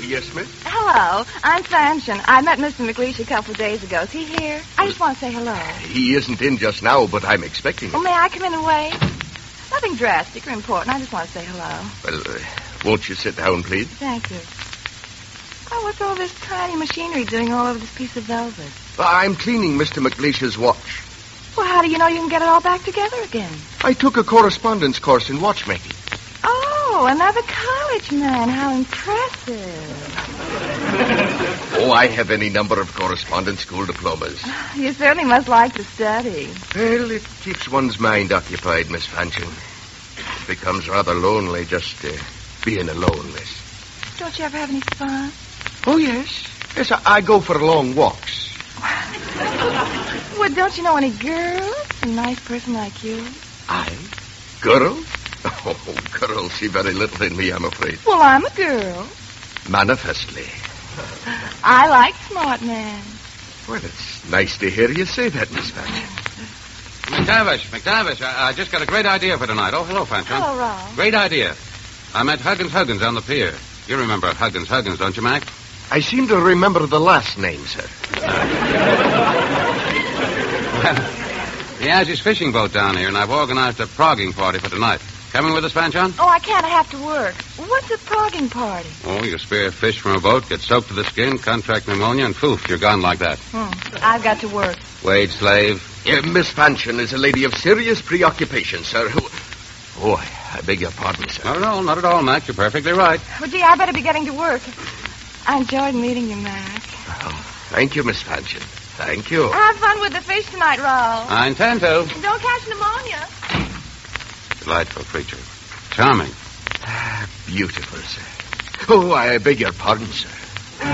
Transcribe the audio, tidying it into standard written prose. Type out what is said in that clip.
Yes, miss? Hello, I'm Fanchon. I met Mr. McLeish a couple of days ago. Is he here? I just want to say hello. He isn't in just now, but I'm expecting him. May I come in and wait? Nothing drastic or important. I just want to say hello. Well, won't you sit down, please? Thank you. Oh, what's all this tiny machinery doing all over this piece of velvet? I'm cleaning Mr. McLeish's watch. Well, how do you know you can get it all back together again? I took a correspondence course in watchmaking. Oh, another college man. How impressive. Oh, I have any number of correspondence school diplomas. You certainly must like to study. Well, it keeps one's mind occupied, Miss Fanchon. It becomes rather lonely just being alone, miss. Don't you ever have any fun? Oh, yes. Yes, I go for long walks. Well, don't you know any girls? A nice person like you. I? Girls? Oh, girls see very little in me, I'm afraid. Well, I'm a girl. Manifestly. I like smart men. Well, it's nice to hear you say that, Miss Fanchon. McTavish, I just got a great idea for tonight. Oh, hello, Fanchon. Hello, Ron. Great idea. I met Huggins on the pier. You remember Huggins, don't you, Mac? I seem to remember the last name, sir. Well, he has his fishing boat down here, and I've organized a progging party for tonight. Coming with us, Fanchon? Oh, I can't. I have to work. What's a progging party? Oh, you spear fish from a boat, get soaked to the skin, contract pneumonia, and poof, you're gone like that. I've got to work. Wage slave. Miss Fanchon is a lady of serious preoccupation, sir. Oh, I beg your pardon, sir. Not at all, Mac. You're perfectly right. Well, gee, I better be getting to work. I enjoyed meeting you, Mac. Oh, thank you, Miss Fanchon. Thank you. Have fun with the fish tonight, Raoul. I intend to. Don't catch pneumonia. Delightful creature. Charming. Beautiful, sir. Oh, I beg your pardon, sir.